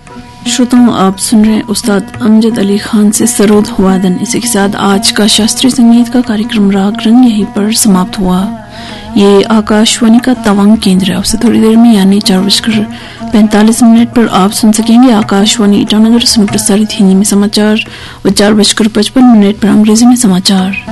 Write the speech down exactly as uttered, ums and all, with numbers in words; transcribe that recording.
श्रोताओं, आप सुन रहे हैं उस्ताद अमजद अली खान से सरोद वादन। इसी के साथ आज का शास्त्रीय संगीत का कार्यक्रम राग रंग यहीं पर समाप्त हुआ। ये आकाशवाणी का तवांग केंद्र है। उससे थोड़ी देर में यानी चार बजकर पैंतालीस मिनट पर आप सुन सकेंगे आकाशवाणी ईटानगर से प्रसारित हिंदी में समाचार और चार बजकर पचपन मिनट पर अंग्रेजी में समाचार।